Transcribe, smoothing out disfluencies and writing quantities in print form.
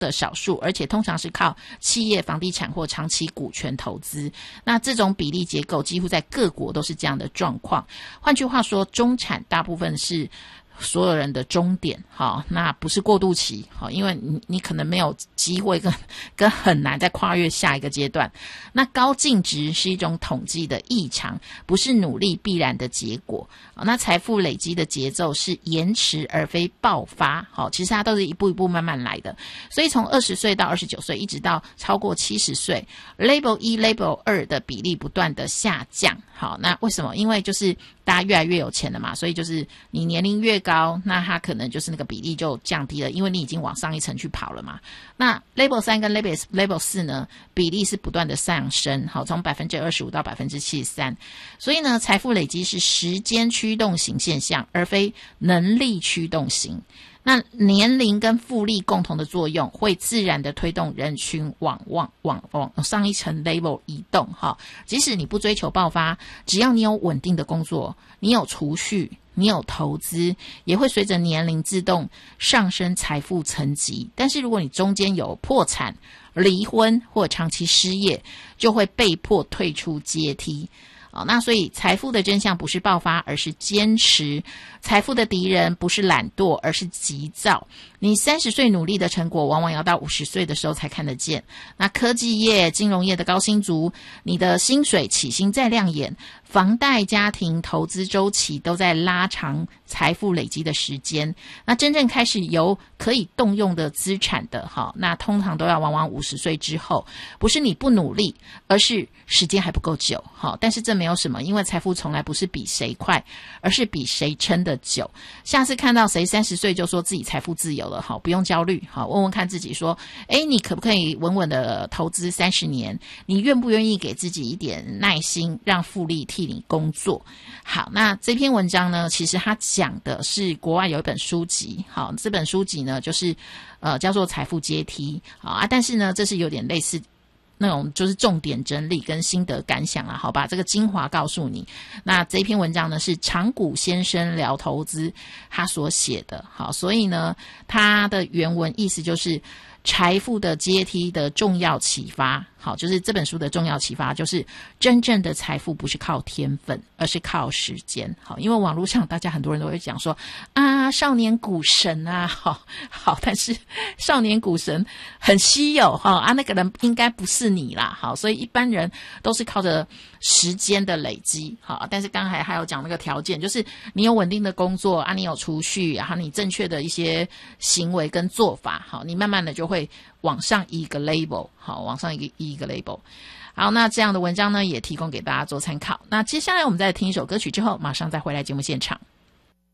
的少数，而且通常是靠企业房地产或长期股权投资。那这种比例结构几乎在各国都是这样的状况。换句话说，中产大部分是所有人的终点，好，那不是过渡期，好，因为你可能没有机会跟很难再跨越下一个阶段。那高净值是一种统计的异常，不是努力必然的结果。那财富累积的节奏是延迟而非爆发，好，其实它都是一步一步慢慢来的。所以从20岁到29岁，一直到超过70岁 ，Label 1、Label 2的比例不断的下降。好，那为什么？因为就是大家越来越有钱了嘛，所以就是你年龄越高，那它可能就是那个比例就降低了，因为你已经往上一层去跑了嘛。那 Label 3跟 Label 4呢，比例是不断的上升，好，从 25% 到 73%。所以呢，财富累积是时间驱动型现象，而非能力驱动型。那年龄跟复利共同的作用，会自然的推动人群往上一层 level 移动哈。即使你不追求爆发，只要你有稳定的工作，你有储蓄，你有投资，也会随着年龄自动上升财富层级。但是如果你中间有破产、离婚或长期失业，就会被迫退出阶梯。那所以财富的真相不是爆发，而是坚持。财富的敌人不是懒惰，而是急躁。你30岁努力的成果，往往要到50岁的时候才看得见。那科技业、金融业的高薪族，你的薪水起薪再亮眼，房贷、家庭、投资周期都在拉长财富累积的时间。那真正开始有可以动用的资产的，那通常都要往往50岁之后。不是你不努力，而是时间还不够久。但是这没有什么，因为财富从来不是比谁快，而是比谁撑得久。下次看到谁30岁就说自己财富自由了，不用焦虑，问问看自己说，你可不可以稳稳的投资30年？你愿不愿意给自己一点耐心，让复利替你工作？好，那这篇文章呢，其实它讲的是国外有一本书籍，好，这本书籍呢就是叫做财富阶梯，好但是呢这是有点类似那种就是重点整理跟心得感想啦，好吧，这个精华告诉你。那这篇文章呢是长谷先生聊投资他所写的，好，所以呢他的原文意思就是财富的阶梯的重要启发。好，就是这本书的重要启发就是真正的财富不是靠天分，而是靠时间。好，因为网络上大家很多人都会讲说少年股神啊，好，但是少年股神很稀有那个人应该不是你啦。好，所以一般人都是靠着时间的累积。好，但是刚才还有讲那个条件，就是你有稳定的工作你有储蓄，然后你正确的一些行为跟做法，好，你慢慢的就会往上一个 label， 好，往上一个 label。好，那这样的文章呢，也提供给大家做参考。那接下来我们再听一首歌曲之后，马上再回来节目现场。